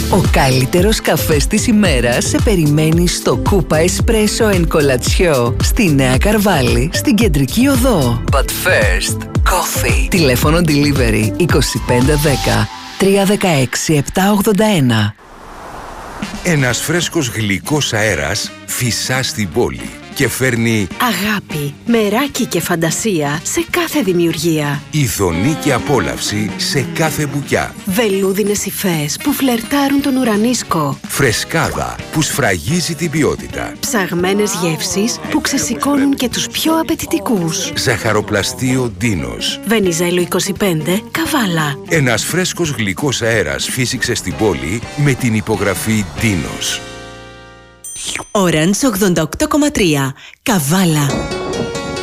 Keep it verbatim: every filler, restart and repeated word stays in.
Ο καλύτερος καφές της ημέρας σε περιμένει στο Κούπα Εσπρέσο εν Κολατσιό, στη Νέα Καρβάλη, στην Κεντρική Οδό. But first, coffee. Τηλέφωνο delivery είκοσι πέντε δέκα τρία δεκαέξι επτά ογδόντα ένα. Ένας φρέσκος γλυκός αέρας φυσά στην πόλη και φέρνει αγάπη, μεράκι και φαντασία σε κάθε δημιουργία. ειδονή και απόλαυση σε κάθε μπουκιά. Βελούδινες υφές που φλερτάρουν τον ουρανίσκο. Φρεσκάδα που σφραγίζει την ποιότητα. Ψαγμένες γεύσεις που ξεσηκώνουν και τους πιο απαιτητικούς. Ζαχαροπλαστείο Ντίνος. Βενιζέλο είκοσι πέντε, Καβάλα. Ένας φρέσκος γλυκός αέρας φύσηξε στην πόλη με την υπογραφή Ντίνος. Orange ογδόντα οκτώ κόμμα τρία. Καβάλα.